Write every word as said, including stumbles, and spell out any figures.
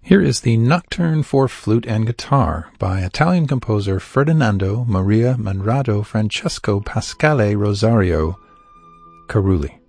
Here is the Nocturne for Flute and Guitar by Italian composer Ferdinando Maria Manrado Francesco Pasquale Rosario Carulli.